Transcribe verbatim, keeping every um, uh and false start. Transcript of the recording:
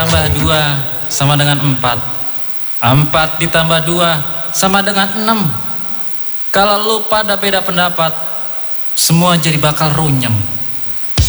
ditambah dua sama dengan empat. Empat ditambah dua sama dengan enam. Kalau lu pada beda pendapat, semua jadi bakal runyem.